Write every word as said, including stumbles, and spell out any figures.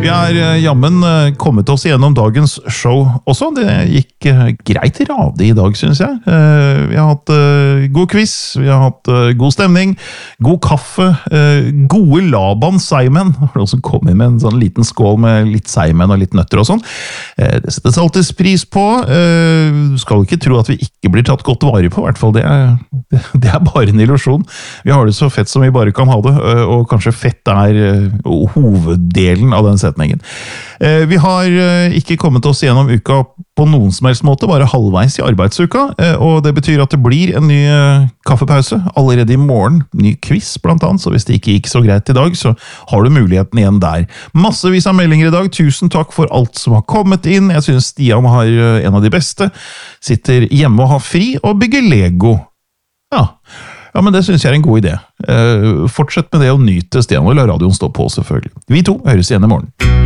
Vi er jammen kommet oss gjennom dagens show også. Det gikk greit rade i dag, synes jeg. Vi har hatt god quiz, vi har hatt god stemning, god kaffe, gode Laban Seimen. Det var noen som kom inn med en sånn liten skål med litt Seimen og litt nøtter og sånn. Det settes alltid pris på. Du skal ikke tro at vi ikke blir tatt godt vare på, i hvert fall. Det er, det er bare en illusjon. Vi har det så fett som vi bare kan ha det, og kanskje fett er hoveddelen av den setningen. Vi har ikke kommet oss gjennom uka på noen som helst måte, bare halvveis i arbeidsuka, og det betyr at det blir en ny kaffepause allerede i morgen, ny quiz blant annet, så hvis det ikke gikk så greit i dag, så har du muligheten igjen der. Massevis av meldinger i dag, tusen takk for alt som har kommet inn, jeg synes Stian har en av de beste, sitter hjemme og har fri og bygger Lego. Ja, Ja, men det synes jeg er en god idé. Fortsett med det å nyte Stian, og la radioen stå på selvfølgelig. Vi to høres igjen i morgen.